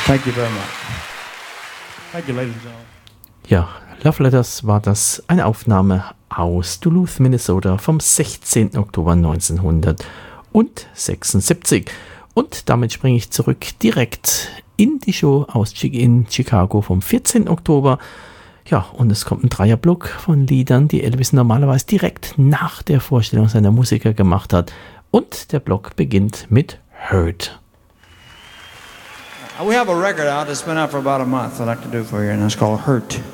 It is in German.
Thank you very much. Thank you, ladies and gentlemen. Ja, Love Letters war das eine Aufnahme aus Duluth, Minnesota vom 16. Oktober 1976. Und damit springe ich zurück direkt in die Show in Chicago vom 14. Oktober. Ja, und es kommt ein Dreierblock von Liedern, die Elvis normalerweise direkt nach der Vorstellung seiner Musiker gemacht hat. Und der Block beginnt mit Hurt. We have a record out that's been out for about a month I'd like to do for you, and it's called Hurt.